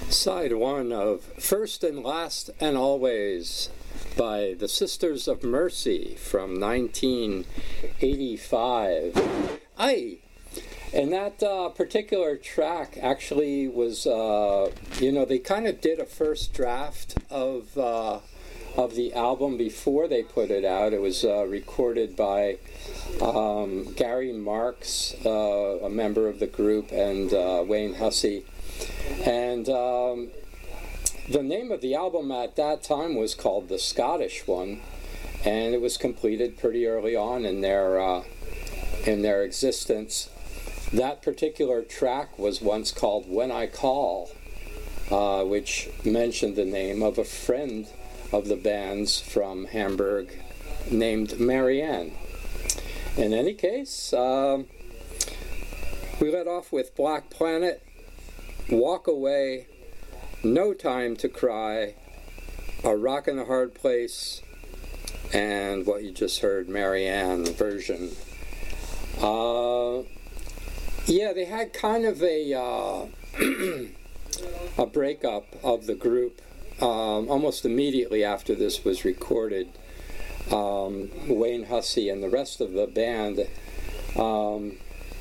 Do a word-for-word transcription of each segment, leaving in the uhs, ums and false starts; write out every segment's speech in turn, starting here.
Side one of First and Last and Always by the Sisters of Mercy from nineteen eighty-five. Aye. And that uh, particular track actually was, uh, you know, they kind of did a first draft of uh, of the album before they put it out. It was uh, recorded by um, Gary Marks, uh, a member of the group, and uh, Wayne Hussey. And um, the name of the album at that time was called The Scottish One, and it was completed pretty early on in their uh, in their existence. That particular track was once called When I Call, uh, which mentioned the name of a friend of the band's from Hamburg named Marianne. In any case, uh, we let off with Black Planet, Walk Away, No Time to Cry, A Rock in a Hard Place, and what you just heard, Marianne version. Uh, yeah, they had kind of a uh, a breakup of the group um, almost immediately after this was recorded. Um, Wayne Hussey and the rest of the band um,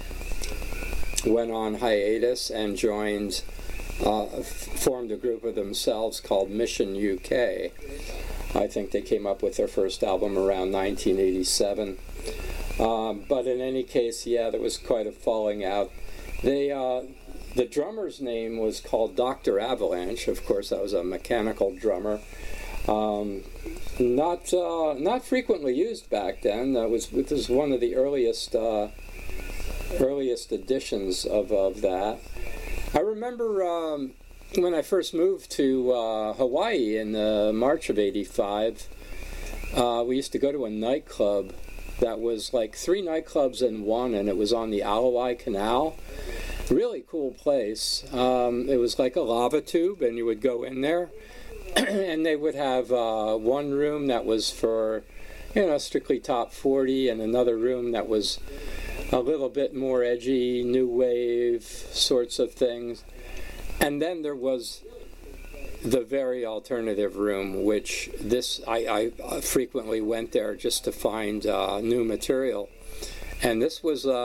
went on hiatus and joined, uh, formed a group of themselves called Mission U K. I think they came up with their first album around nineteen eighty-seven. Um, but in any case, yeah, there was quite a falling out. They, uh, the drummer's name was called Doctor Avalanche. Of course, that was a mechanical drummer. Um, not uh, not frequently used back then. That was this was one of the earliest uh, earliest editions of, of that. I remember um, when I first moved to uh, Hawaii in uh, March of eighty-five, uh, we used to go to a nightclub that was like three nightclubs in one, and it was on the Alawai Canal. Really cool place. Um, it was like a lava tube, and you would go in there, and they would have uh, one room that was for, you know, strictly top forty, and another room that was a little bit more edgy, new wave sorts of things. And then there was the very alternative room, which this I, I frequently went there just to find uh, new material. And this was uh,